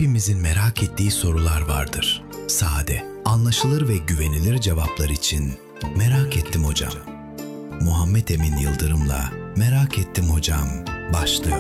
hepimizin merak ettiği sorular vardır. Sade, anlaşılır ve güvenilir cevaplar için Merak Ettim Hocam. Muhammed Emin Yıldırım'la Merak Ettim Hocam başlıyor.